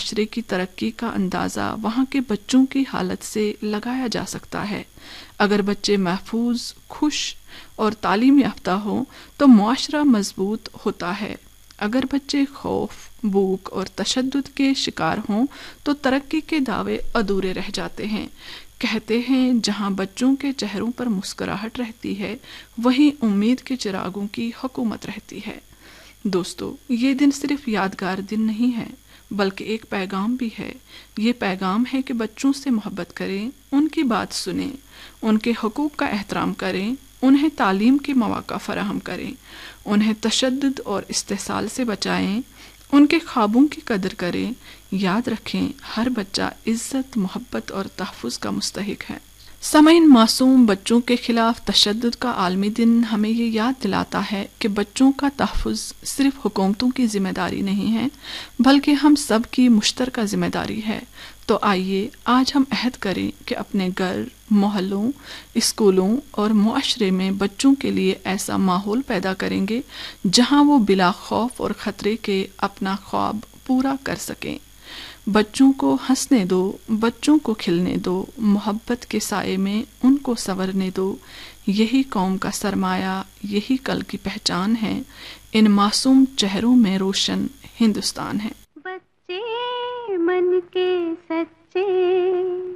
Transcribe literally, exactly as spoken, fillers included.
معاشرے کی ترقی کا اندازہ وہاں کے بچوں کی حالت سے لگایا جا سکتا ہے۔ اگر بچے محفوظ، خوش اور تعلیم یافتہ ہوں تو معاشرہ مضبوط ہوتا ہے۔ اگر بچے خوف، بھوک اور تشدد کے شکار ہوں تو ترقی کے دعوے ادھورے رہ جاتے ہیں۔ کہتے ہیں جہاں بچوں کے چہروں پر مسکراہٹ رہتی ہے وہیں امید کے چراغوں کی حکومت رہتی ہے۔ دوستو، یہ دن صرف یادگار دن نہیں ہے بلکہ ایک پیغام بھی ہے۔ یہ پیغام ہے کہ بچوں سے محبت کریں، ان کی بات سنیں، ان کے حقوق کا احترام کریں، انہیں تعلیم کے مواقع فراہم کریں، انہیں تشدد اور استحصال سے بچائیں، ان کے خوابوں کی قدر کریں۔ یاد رکھیں، ہر بچہ عزت، محبت اور تحفظ کا مستحق ہے۔ سامعین، معصوم بچوں کے خلاف تشدد کا عالمی دن ہمیں یہ یاد دلاتا ہے کہ بچوں کا تحفظ صرف حکومتوں کی ذمہ داری نہیں ہے بلکہ ہم سب کی مشترکہ ذمہ داری ہے۔ تو آئیے آج ہم عہد کریں کہ اپنے گھر، محلوں، اسکولوں اور معاشرے میں بچوں کے لیے ایسا ماحول پیدا کریں گے جہاں وہ بلا خوف اور خطرے کے اپنا خواب پورا کر سکیں۔ بچوں کو ہنسنے دو، بچوں کو کھلنے دو، محبت کے سائے میں ان کو سنورنے دو۔ یہی قوم کا سرمایہ، یہی کل کی پہچان ہے۔ ان معصوم چہروں میں روشن ہندوستان ہے۔ بچے من کے سچے